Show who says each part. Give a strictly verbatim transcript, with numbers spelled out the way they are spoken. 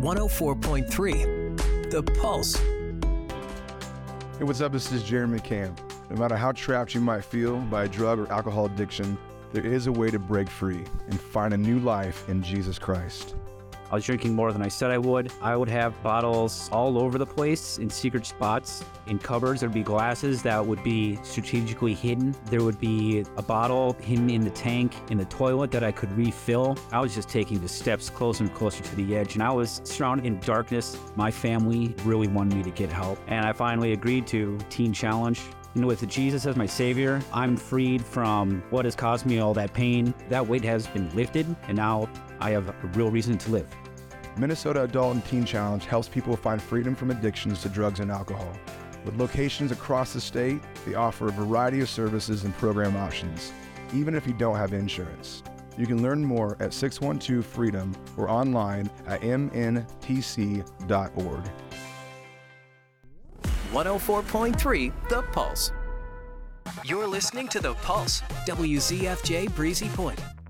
Speaker 1: one oh four point three, The Pulse.
Speaker 2: Hey, what's up? This is Jeremy Camp. No matter how trapped you might feel by a drug or alcohol addiction, there is a way to break free and find a new life in Jesus Christ.
Speaker 3: I was drinking more than I said I would. I would have bottles all over the place in secret spots. In cupboards, there'd be glasses that would be strategically hidden. There would be a bottle hidden in the tank in the toilet that I could refill. I was just taking the steps closer and closer to the edge, and I was surrounded in darkness. My family really wanted me to get help, and I finally agreed to Teen Challenge. And with Jesus as my savior, I'm freed from what has caused me all that pain. That weight has been lifted, and now I have a real reason to live.
Speaker 2: Minnesota Adult and Teen Challenge helps people find freedom from addictions to drugs and alcohol. With locations across the state, they offer a variety of services and program options, even if you don't have insurance. You can learn more at six one two freedom or online at m n t c dot org.
Speaker 1: one oh four point three, The Pulse. You're listening to The Pulse, W Z F J Breezy Point.